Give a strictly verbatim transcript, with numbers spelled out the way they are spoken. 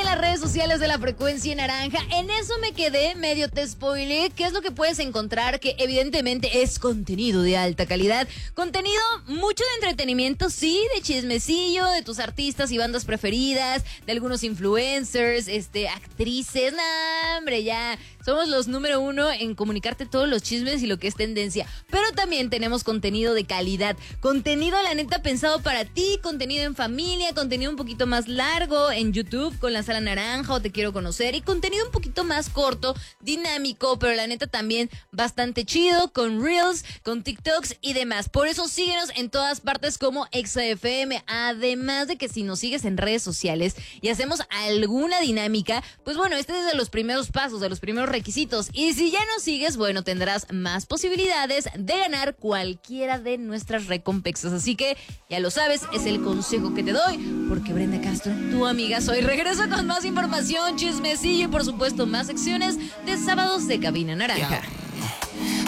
las redes sociales de La Frecuencia Naranja. En eso me quedé, medio te spoileé. ¿Qué es lo que puedes encontrar? Que evidentemente es contenido de alta calidad. Contenido mucho de entretenimiento, sí, de chismecillo, de tus artistas y bandas preferidas, de algunos influencers, este, actrices. Nah, hombre, ya somos los número uno en comunicarte todos los chismes y lo que es tendencia. Pero también tenemos contenido de calidad. Contenido, la neta, pensado para ti. Contenido en familia, contenido un poquito más largo en YouTube con La Sala Naranja o Te Quiero Conocer. Y contenido un poquito más corto, dinámico, pero la neta también bastante chido, con Reels, con TikToks y demás. Por eso síguenos en todas partes como Exa F M. Además de que si nos sigues en redes sociales y hacemos alguna dinámica, pues bueno, este es de los primeros pasos, de los primeros requisitos. Y si ya nos sigues, bueno, tendrás más posibilidades de ganar cualquiera de nuestras recompensas. Así que ya lo sabes, es el consejo que te doy, porque Brenda Castro, tu amiga soy. Regreso con más información, chismecillo y por supuesto más secciones de Sábados de Cabina Naranja.